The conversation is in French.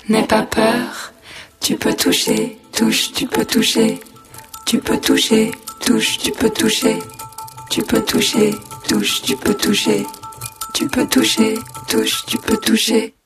n'aie pas peur, tu peux toucher, touche, tu peux toucher, tu peux toucher, touche, tu peux toucher, tu peux toucher, touche, tu peux toucher, tu peux toucher, touche, tu peux toucher.